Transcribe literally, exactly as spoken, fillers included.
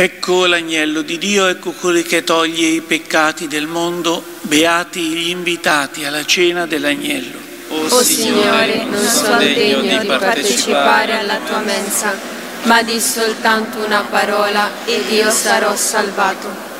Ecco l'agnello di Dio, ecco colui che toglie i peccati del mondo, beati gli invitati alla cena dell'agnello. O Signore, non sono degno di partecipare alla tua mensa, ma di soltanto una parola ed io sarò salvato.